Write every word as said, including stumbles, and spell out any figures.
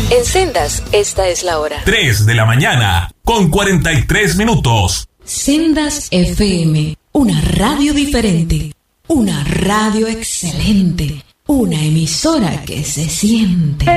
En Sendas, esta es la hora. tres de la mañana, con cuarenta y tres minutos. Sendas F M, una radio diferente, una radio excelente, una emisora que se siente.